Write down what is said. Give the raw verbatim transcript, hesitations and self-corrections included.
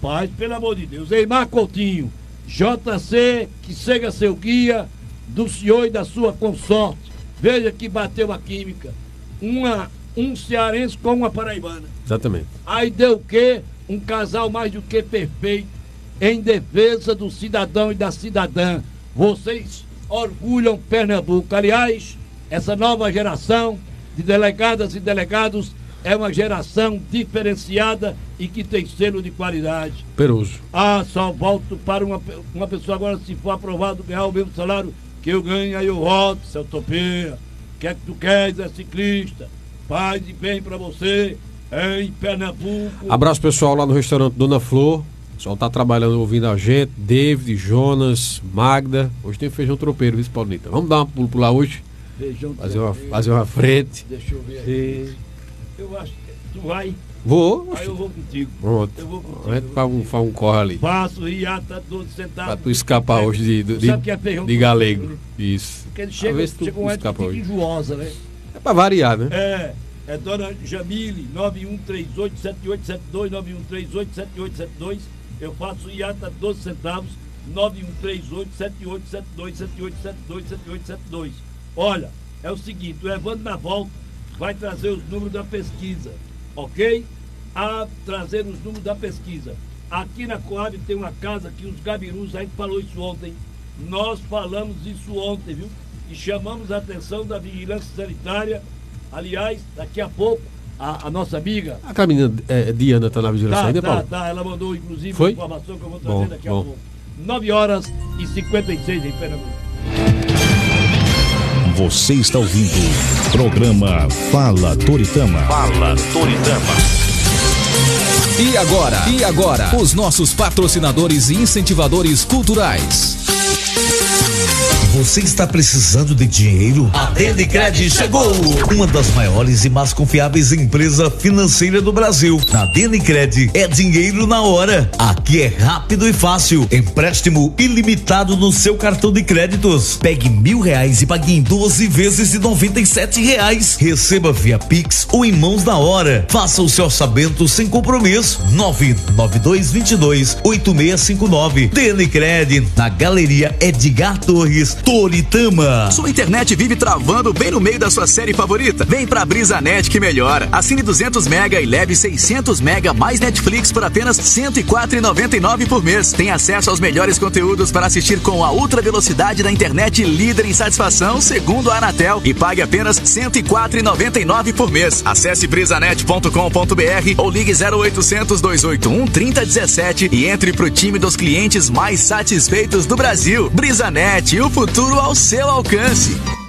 Rapaz, pelo amor de Deus. Eimar Coutinho, J C, que seja seu guia, do senhor e da sua consorte. Veja que bateu a química. Uma, um cearense com uma paraibana. Exatamente. Aí deu o quê? Um casal mais do que perfeito, em defesa do cidadão e da cidadã. Vocês orgulham Pernambuco. Aliás, essa nova geração de delegadas e delegados é uma geração diferenciada e que tem selo de qualidade. Peroso. Ah, só volto para uma, uma pessoa agora, se for aprovado, ganhar o mesmo salário que eu ganho, aí eu volto, seu Topeia. O que é que tu queres, é ciclista? Paz e bem pra você, em Pernambuco. Abraço pessoal lá no restaurante Dona Flor. O pessoal tá trabalhando, ouvindo a gente. David, Jonas, Magda. Hoje tem feijão tropeiro, viu, Paulita? Vamos dar um pulo por lá hoje? Feijão fazer uma, tropeiro. fazer uma frente. Deixa eu ver aqui. Eu acho que tu vai. Vou. Aí eu vou contigo. Pronto. Eu vou contigo. A gente faz um, faz um corre ali. Faço riata doze centavos. Pra tu escapar é, hoje de, de, tu sabe que é feijão de galego. Isso. Porque ele chega, Talvez tu chega um escapa fica hoje. enjoosa, né? É pra variar, né? É. É Dona Jamile, nove um três oito sete oito sete dois, nove um três oito sete oito sete dois. Eu faço iata doze centavos, nove um três oito sete oito sete dois, sete oito sete dois, sete oito sete dois. Olha, é o seguinte, o Evandro na volta vai trazer os números da pesquisa, ok? A trazer os números da pesquisa. Aqui na Coab tem uma casa que os gabirus, a gente falou isso ontem, nós falamos isso ontem, viu? E chamamos a atenção da vigilância sanitária. Aliás, daqui a pouco, a, a nossa amiga... A menina é, Diana tá na vigilância tá, ainda, tá, Paulo? Tá, ela mandou inclusive Foi? uma informação que eu vou trazer Bom, daqui bom. a pouco. nove horas e cinquenta e seis em Pernambuco. Você está ouvindo programa Fala Toritama. Fala Toritama. E agora? E agora? Os nossos patrocinadores e incentivadores culturais. Você está precisando de dinheiro? A Denicred chegou! Uma das maiores e mais confiáveis empresas financeiras do Brasil. Na Denicred é dinheiro na hora. Aqui é rápido e fácil. Empréstimo ilimitado no seu cartão de créditos. Pegue mil reais e pague em doze vezes de noventa e sete reais. Receba via Pix ou em mãos na hora. Faça o seu orçamento sem compromisso. nove nove dois dois dois oito seis cinco nove. Denicred, na Galeria Edgar Torres, Toritama. Sua internet vive travando bem no meio da sua série favorita? Vem pra BrisaNet que melhora. Assine duzentos mega e leve seiscentos mega mais Netflix por apenas cento e quatro reais e noventa e nove centavos por mês. Tem acesso aos melhores conteúdos para assistir com a ultra velocidade da internet líder em satisfação, segundo a Anatel, e pague apenas cento e quatro reais e noventa e nove centavos por mês. Acesse brisanet ponto com ponto br ou ligue zero oitocentos, dois oito um, trinta dezessete e entre pro time dos clientes mais satisfeitos do Brasil. BrisaNet, o futuro ao seu alcance.